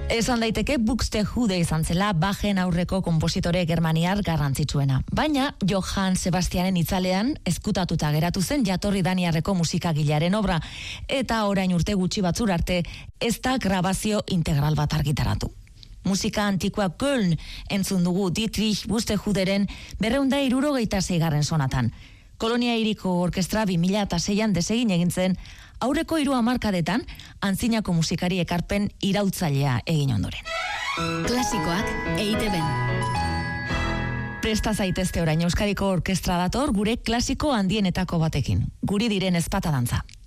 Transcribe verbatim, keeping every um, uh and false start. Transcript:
Esan daiteke Buxtehude izan zela Bachen aurreko konpositore germaniar garrantzitsuena. Baina Johann Sebastianen itzalean ezkutatuta geratu zen jatorri daniarreko musikagilearen obra, eta orain urte gutxi batzur arte ez da grabazio integral bat argitaratu. Musika antikoa Köln entzun dugu Dietrich Buxtehuderen berrehun eta hirurogeita seigarren sonatan. Kolonia Hiriko Orkestra bi mila seian desegin egin zen, aurreko hiru hamarkadetan antzinako musikari ekarpen iraultzailea egin ondoren. Klasikoak E I Te Ben. Presta zaitezte orain Euskadiko Orkestra dator gure klasiko handienetako batekin. Guri diren ezpata dantza.